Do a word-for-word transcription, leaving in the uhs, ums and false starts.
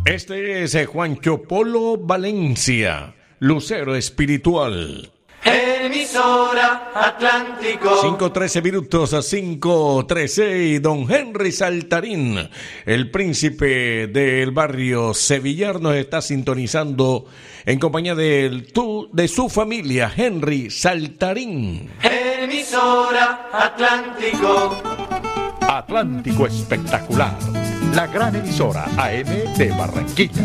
Este es eh, Juancho Polo Valencia, Lucero Espiritual. Emisora Atlántico. cinco trece minutos a cinco trece y don Henry Saltarín, el príncipe del barrio Sevillar, nos está sintonizando en compañía de, tu, de su familia, Henry Saltarín. Emisora Atlántico. Atlántico Espectacular, la gran emisora A M de Barranquilla.